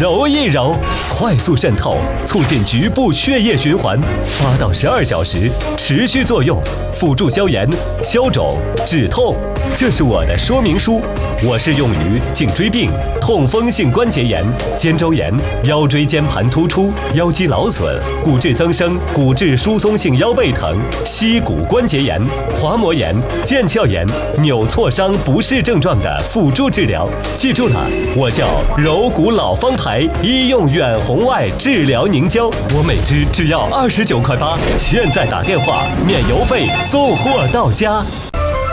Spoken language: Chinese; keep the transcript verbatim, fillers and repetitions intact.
揉一揉，快速渗透，促进局部血液循环，八到十二小时持续作用，辅助消炎、消肿、止痛。这是我的说明书，我是用于颈椎病、痛风性关节炎、肩周炎、腰椎间盘突出、腰肌劳损、骨质增生、骨质疏松性腰背疼、膝骨关节炎、滑膜炎、腱鞘炎、扭挫伤不适症状的辅助治疗。记住了，我叫柔骨老方牌医用远红外治疗凝胶，我每支只要二十九块八，现在打电话免邮费送货到家。